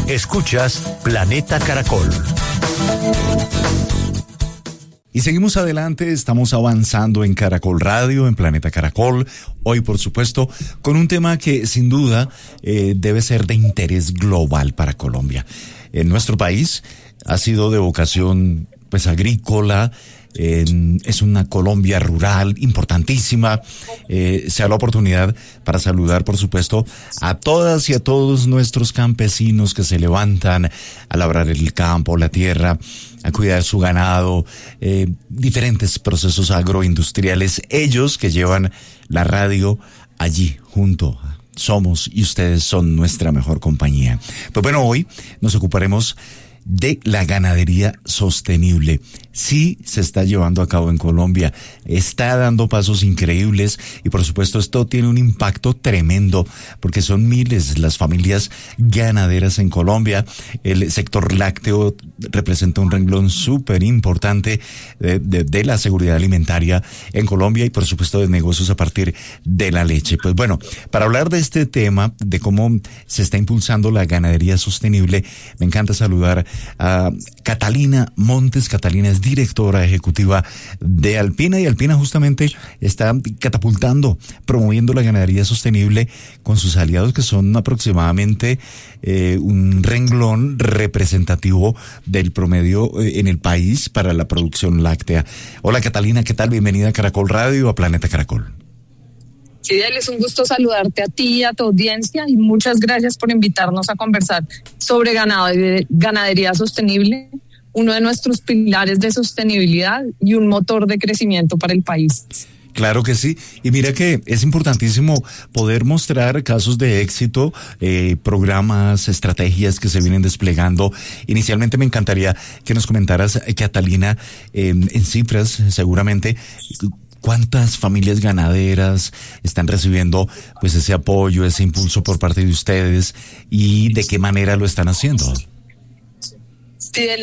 Escuchas Planeta Caracol. Y seguimos adelante, estamos avanzando en Caracol Radio, en Planeta Caracol. Hoy, por supuesto, con un tema que sin duda debe ser de interés global para Colombia. En nuestro país ha sido de vocación pues agrícola. Es una Colombia rural importantísima. Se da la oportunidad para saludar, por supuesto, a todas y a todos nuestros campesinos que se levantan a labrar el campo, la tierra, a cuidar su ganado, diferentes procesos agroindustriales. Ellos que llevan la radio allí junto a Somos, y ustedes son nuestra mejor compañía. Pues bueno, hoy nos ocuparemos de la ganadería sostenible. Sí se está llevando a cabo en Colombia, está dando pasos increíbles y por supuesto esto tiene un impacto tremendo porque son miles las familias ganaderas en Colombia. El sector lácteo representa un renglón súper importante de la seguridad alimentaria en Colombia y por supuesto de negocios a partir de la leche. Pues bueno, para hablar de este tema, de cómo se está impulsando la ganadería sostenible, me encanta saludar a Catalina Montes. Catalina es directora ejecutiva de Alpina y Alpina justamente está catapultando, promoviendo la ganadería sostenible con sus aliados que son aproximadamente un renglón representativo del promedio en el país para la producción láctea. Hola Catalina, ¿qué tal? Bienvenida a Caracol Radio, a Planeta Caracol. Fidel, es un gusto saludarte a ti y a tu audiencia y muchas gracias por invitarnos a conversar sobre ganadería sostenible, uno de nuestros pilares de sostenibilidad y un motor de crecimiento para el país. Claro que sí, y mira que es importantísimo poder mostrar casos de éxito, programas, estrategias que se vienen desplegando. Inicialmente me encantaría que nos comentaras, Catalina, en cifras seguramente, ¿cuántas familias ganaderas están recibiendo pues ese apoyo, ese impulso por parte de ustedes y de qué manera lo están haciendo? Sí,